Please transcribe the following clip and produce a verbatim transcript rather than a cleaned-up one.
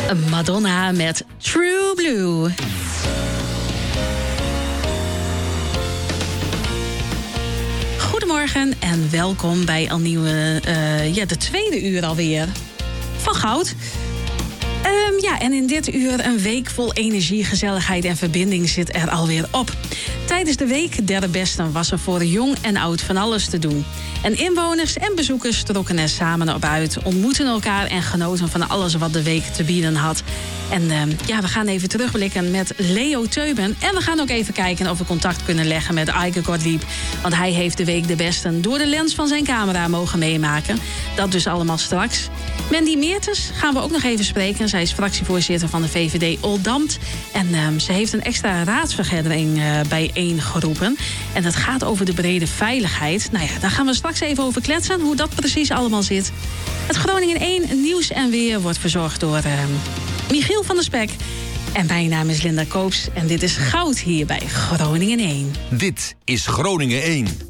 Madonna met True Blue. Goedemorgen en welkom bij al nieuwe, uh, ja, de tweede uur alweer van Goud. Um, ja, en in dit uur een week vol energie, gezelligheid en verbinding zit er alweer op. Tijdens de week Derde Besten was er voor jong en oud van alles te doen. En inwoners en bezoekers trokken er samen op uit, ontmoetten elkaar en genoten van alles wat de week te bieden had. En uh, ja, we gaan even terugblikken met Leo Teuben. En we gaan ook even kijken of we contact kunnen leggen met Eike Gottlieb. Want hij heeft de week de Besten door de lens van zijn camera mogen meemaken. Dat dus allemaal straks. Mandy Meertens gaan we ook nog even spreken. Zij is fractievoorzitter van de V V D Oldambt. En uh, ze heeft een extra raadsvergadering uh, bijeengeroepen. En dat gaat over de brede veiligheid. Nou ja, daar gaan we straks even over kletsen, hoe dat precies allemaal zit. Het Groningen één nieuws en weer wordt verzorgd door uh, Michiel van der Spek. En mijn naam is Linda Koops en dit is Goud hier bij Groningen één. Dit is Groningen één.